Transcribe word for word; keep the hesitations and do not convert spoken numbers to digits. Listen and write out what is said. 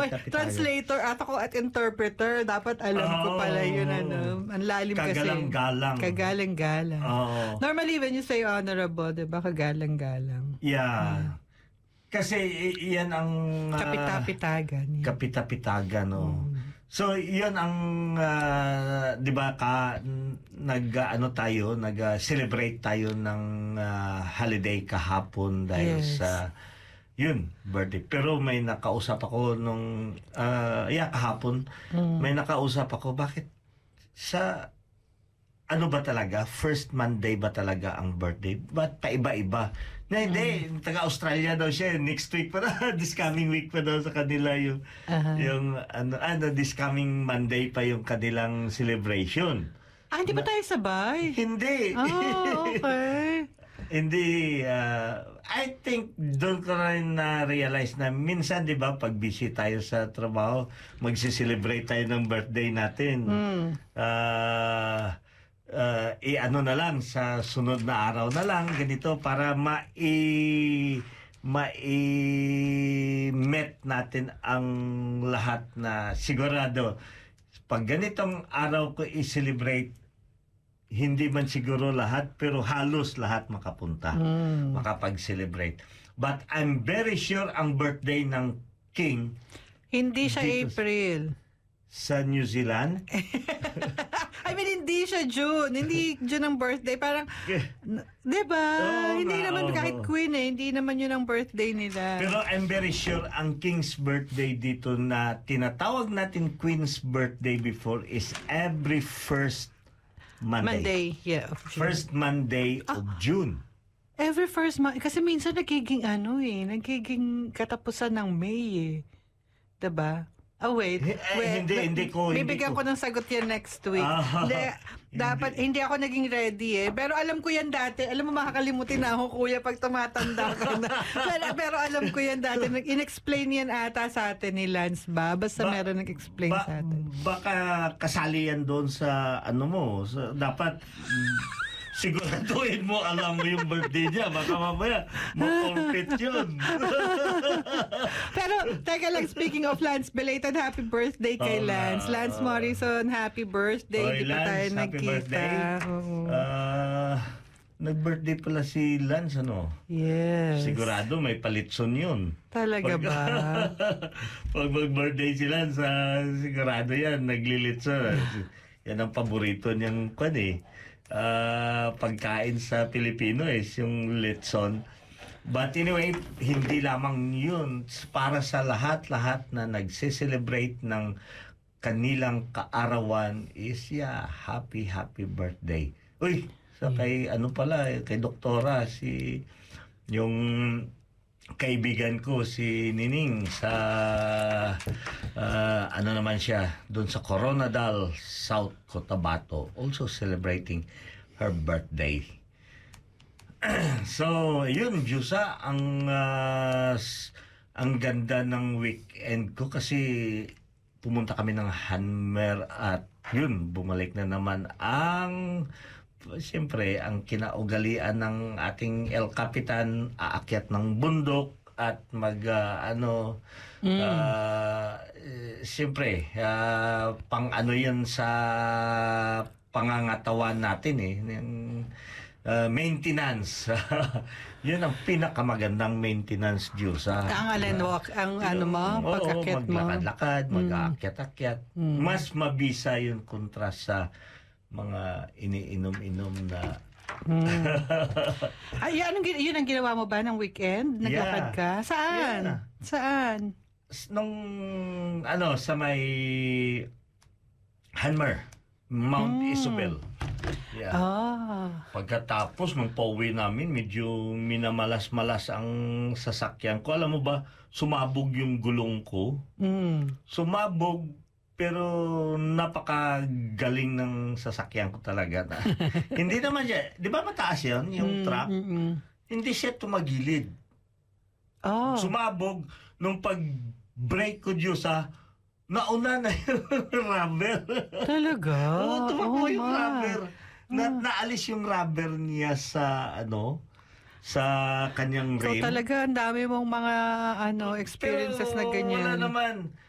kapita-pitagan. Translator at ako at interpreter. Dapat alam ko pala yun. Ano. Ang lalim kasi. Kagalang-galang. Kagalang-galang. Oo. Normally, when you say honorable, diba, kagalang-galang. Yeah. Hmm. Kasi iyan ang... Uh, kapita-pitagan. Kapita-pitagan, no. Hmm. So, yun ang, uh, di ba, ka, nag, uh, ano tayo, nag-celebrate uh, tayo ng uh, holiday kahapon dahil yes. sa, yun, birthday. Pero may nakausap ako nung, uh, yeah, kahapon, mm. may nakausap ako, bakit sa, ano ba talaga, first Monday ba talaga ang birthday? Ba't paiba-iba? Na hindi, mm. taga-Australia daw siya, next week pa na, this coming week pa daw sa kanila yung, uh-huh. yung ano, ano, this coming Monday pa yung kanilang celebration. Ah, hindi ba tayo sabay? Hindi. Oh, okay. Hindi, uh, I think doon ko rin na-realize na minsan, di ba, pag busy tayo sa trabaho, magsi-celebrate tayo ng birthday natin. Mm. Uh, Uh, i-ano na lang sa sunod na araw na lang ganito para mai mai-met natin ang lahat na sigurado pag ganitong araw ko i-celebrate hindi man siguro lahat pero halos lahat makapunta mm. makapag-celebrate but I'm very sure ang birthday ng King hindi siya April sa New Zealand. I mean, hindi siya June. Hindi June ang birthday. Parang, di ba? Oh, hindi na, naman, oh, kahit Queen eh, hindi naman yun ang birthday nila. Pero I'm very sure ang King's birthday dito na tinatawag natin Queen's birthday before is every first Monday. Monday, yeah. Of June. First Monday of ah, June. Every first Monday. Kasi minsan nagiging ano eh, nagiging katapusan ng May eh. Diba? Oh, wait. Eh, wait. Hindi, hindi ko. Bibigyan ko ng sagot yan next week. Ah, hindi, dapat, hindi ako naging ready eh. Pero alam ko yan dati. Alam mo, makakalimutin na ako, kuya, pag tumatanda ka na. pero, pero alam ko yan dati. In-explain yan ata sa atin ni Lance ba? Basta ba, meron nag-explain ba, sa atin. Baka kasali yan doon sa, ano mo, sa, dapat... siguraduhin mo, alam mo yung birthday niya. Baka mamaya, ma-compete yun. Pero, teka lang, speaking of Lance, belated happy birthday kay oh, Lance. Lance uh, Morrison, happy birthday. Oy, Di pa Lance, tayo happy nagkita. Birthday. Uh, nag-birthday pala si Lance, ano? Yes. Sigurado may palitson yun. Talaga pag, ba? Pag mag-birthday si Lance, uh, sigurado yan, naglilitson. Yan ang paborito niyang kwan eh. Uh, pagkain sa Pilipino is yung litson. But anyway, hindi lamang yun. Para sa lahat-lahat na nagse-celebrate ng kanilang kaarawan is yeah, happy, happy birthday. Uy, sa kay ano pala, kay doktora, si yung kaibigan ko si Nining sa uh, ano naman siya doon sa Coronadal, South Cotabato, also celebrating her birthday. So, yun, Jusa, ang uh, ang ganda ng weekend ko kasi pumunta kami ng Hanmer at yun, bumalik na naman ang siyempre, ang kinaugalian ng ating El Capitan, aakyat ng bundok at mag, uh, ano, mm. uh, siyempre, uh, pang ano yun sa pangangatawan natin eh, yung, uh, maintenance. Yun ang pinakamagandang maintenance, Diyos. Ah. Ang alin, walk, ang yung, ano mo, pag-akyat mo. Maglakad-lakad, mm. mag-aakyat-akyat. Mm. Mas mabisa yung kontrast sa mga iniinom-inom na hmm. Ay, anong, yun ang ginawa mo ba ng weekend? Naglakad yeah. ka? Saan? Yeah. Saan? Nung ano sa may Hanmer, Mount hmm. Isabel. Yeah. Ah. Pagkatapos nung pauwi namin, medyo minamalas-malas ang sasakyan ko. Alam mo ba, sumabog yung gulong ko. Mm. Sumabog pero napakagaling ng sasakyan ko talaga. Na. Hindi naman siya, di ba mataas yan, yung truck? Mm, mm, mm. Hindi siya tumagilid. Oh. Sumabog, nung pag-brake ko, Diyos, ha, nauna na yung rubber. Talaga? Oo, tumakbo oh, yung ma. rubber. Na, oh. Naalis yung rubber niya sa, ano, sa kanyang rim. So talaga, ang dami mong mga, ano, experiences pero, na ganyan. Wala naman.